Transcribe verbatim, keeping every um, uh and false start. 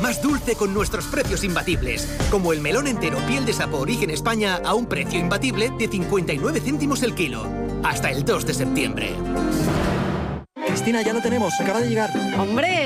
más dulce con nuestros precios imbatibles. Como el melón entero piel de sapo origen España a un precio imbatible de cincuenta y nueve céntimos el kilo. Hasta el dos de septiembre. Cristina, ya lo tenemos. Acaba de llegar. ¡Hombre!